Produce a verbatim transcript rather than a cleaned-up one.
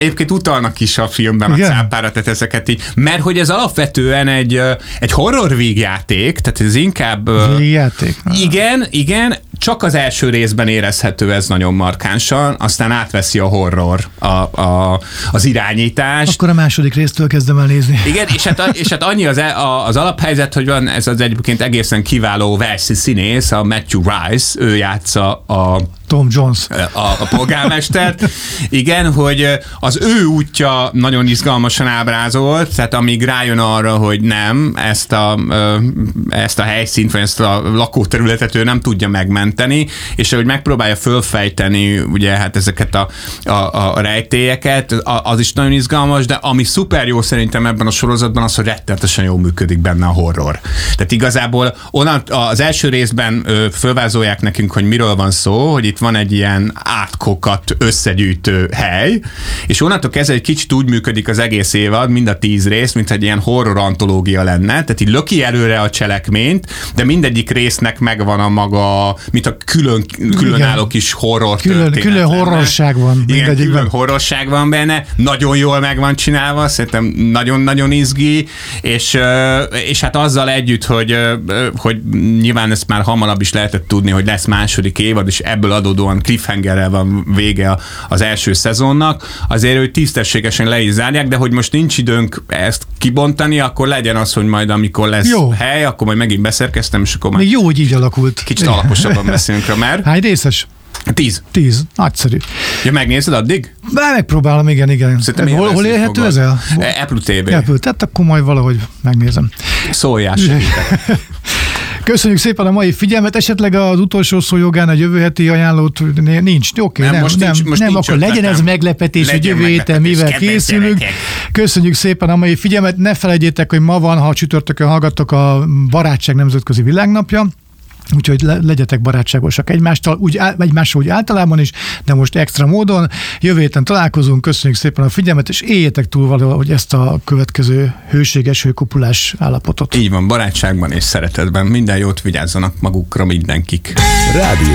Egyébként utalnak is a filmben igen? a cápára, tehát ezeket így, mert hogy ez alapvetően egy, egy horror vígjáték, tehát ez inkább... Vígjáték? Igen, igen, csak az első részben érezhető ez nagyon markánsan, aztán átveszi a horror a, a, az irányítást. Akkor a második résztől kezdem el nézni. Igen, és hát, és hát annyi az, az alaphelyzet, hogy van ez az egyébként egészen kiváló walesi színész, a Matthew Rice, ő játsza a Tom Jones. A, a polgármestert. Igen, hogy az ő útja nagyon izgalmasan ábrázolt, tehát amíg rájön arra, hogy nem, ezt a, ezt a helyszínt, vagy ezt a lakóterületet ő nem tudja megmenteni, és hogy megpróbálja fölfejteni ugye hát ezeket a, a, a rejtélyeket, az is nagyon izgalmas, de ami szuper jó szerintem ebben a sorozatban az, hogy rettenetesen jól működik benne a horror. Tehát igazából onnan, az első részben fölvázolják nekünk, hogy miről van szó, hogy itt van egy ilyen átkokat összegyűjtő hely, és onnantól kezdve egy kicsit úgy működik az egész évad, mind a tíz rész, mint egy ilyen horror antológia lenne, tehát így löki előre a cselekményt, de mindegyik résznek megvan a maga, mint a külön, különálló kis horror külön, történet. Külön horrorság van. Igen, külön horrorság van benne, nagyon jól meg van csinálva, szerintem nagyon-nagyon izgi, és, és hát azzal együtt, hogy, hogy nyilván ezt már hamarabb is lehetett tudni, hogy lesz második évad, és ebből adódóan cliffhangerrel van vége az első szezonnak, azért, hogy tisztességesen le is zárják, de hogy most nincs időnk ezt kibontani, akkor legyen az, hogy majd amikor lesz jó hely, akkor majd megint beszerkeztem, és akkor már még jó, hogy így alakult. Kicsit alaposabban beszélünk rá már. Hány részes? Tíz. Tíz. Nagyszerű. Ja, megnézed addig? Be, megpróbálom, igen, igen. Hol, hol élhető ez el? Apple té vé. Apple, tehát akkor majd valahogy megnézem. Szóljál, segítek. Köszönjük szépen a mai figyelmet, esetleg az utolsó szó jogán a jövő heti ajánlót nincs. Oké, nem, nem, most nem, nincs, most nem nincs akkor ötletem. Legyen ez meglepetés, legyen hogy jövő héten mivel készülünk. Gyerekek. Köszönjük szépen a mai figyelmet, ne felejtjétek, hogy ma van, ha csütörtökön hallgattok, a Barátság Nemzetközi Világnapja. Úgyhogy le, legyetek barátságosak egymástól, úgy, egymással úgy általában is, de most extra módon. Jövő héten találkozunk, köszönjük szépen a figyelmet, és éljétek túl valahogy ezt a következő hőséges, hőkopulás állapotot. Így van, barátságban és szeretetben. Minden jót, vigyázzanak magukra mindenkik. Rádió.